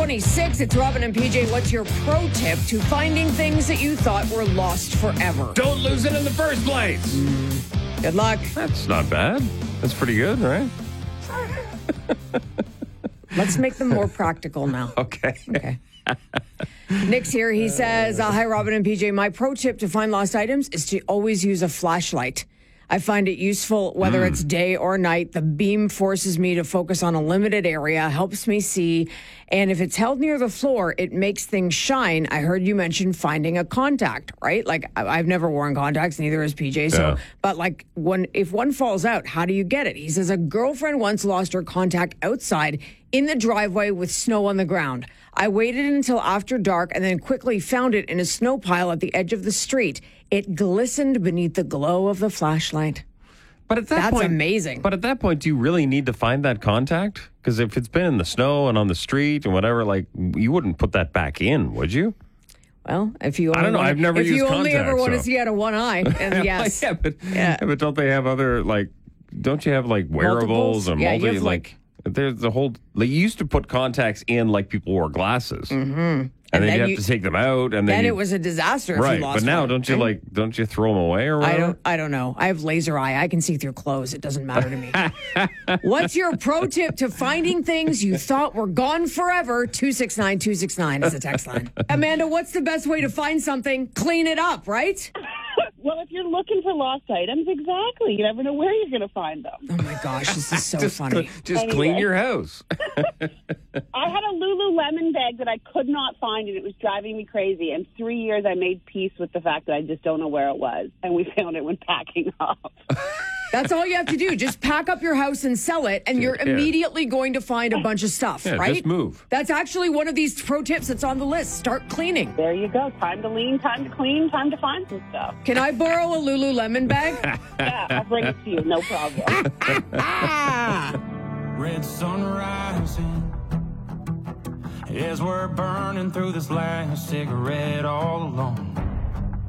7:26. It's Robin and PJ. What's your pro tip to finding things that you thought were lost forever? Don't lose it in the first place. Good luck. That's not bad. That's pretty good, right? Let's make them more practical now. Okay. Nick's here. He says, hi, Robin and PJ. My pro tip to find lost items is to always use a flashlight. I find it useful whether it's day or night. The beam forces me to focus on a limited area, helps me see. And if it's held near the floor, it makes things shine. I heard you mention finding a contact, right? Like, I've never worn contacts, neither has PJ. So, but like, if one falls out, how do you get it? He says a girlfriend once lost her contact outside in the driveway with snow on the ground. I waited until after dark and then quickly found it in a snow pile at the edge of the street. It glistened beneath the glow of the flashlight. But at that That's amazing. But at that point, do you really need to find that contact? Because if it's been in the snow and on the street and whatever, like, you wouldn't put that back in, would you? Well, if you only I don't know. I've never used If you only contacts, ever want to so. see out of one eye, and yes. but don't they have other, like, don't you have, like, wearables and Yeah, you have, like there's the whole, like, you used to put contacts in like people wore glasses. Mm-hmm. And then you have to take them out. And then it was a disaster if right, you lost but now one. don't you throw them away or whatever? I don't know. I have laser eye. I can see through clothes. It doesn't matter to me. What's your pro tip to finding things you thought were gone forever? 269-269 is the text line. Amanda, what's the best way to find something? Clean it up, right? Well, if you're looking for lost items, exactly. You never know where you're going to find them. Oh, my gosh. This is so funny. Just clean your house. I had a Lululemon bag that I could not find, and it was driving me crazy. In 3 years, I made peace with the fact that I just don't know where it was, and we found it when packing up. That's all you have to do. Just pack up your house and sell it, and you're immediately going to find a bunch of stuff, right? Just move. That's actually one of these pro tips that's on the list. Start cleaning. There you go. Time to lean, time to clean, time to find some stuff. Can I borrow a Lululemon bag? Yeah, I'll bring it to you. No problem. Red sun rising as we're burning through this last cigarette all alone.